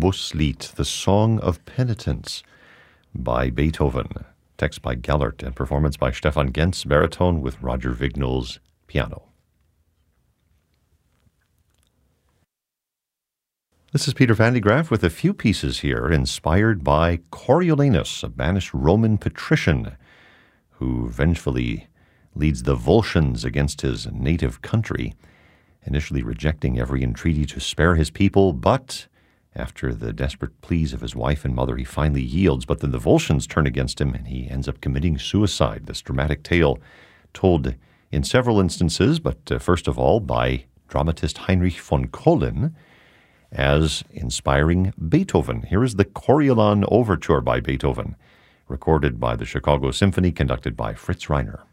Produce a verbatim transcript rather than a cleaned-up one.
Bußlied, the Song of Penitence by Beethoven. Text by Gellert and performance by Stefan Gentz, baritone, with Roger Vignol's piano. This is Peter Van de Graaff with a few pieces here inspired by Coriolanus, a banished Roman patrician who vengefully leads the Volscians against his native country, initially rejecting every entreaty to spare his people, but after the desperate pleas of his wife and mother, he finally yields. But then the Volscians turn against him, and he ends up committing suicide. This dramatic tale told in several instances, but uh, first of all by dramatist Heinrich von Collin, as inspiring Beethoven. Here is the Coriolan Overture by Beethoven, recorded by the Chicago Symphony, conducted by Fritz Reiner.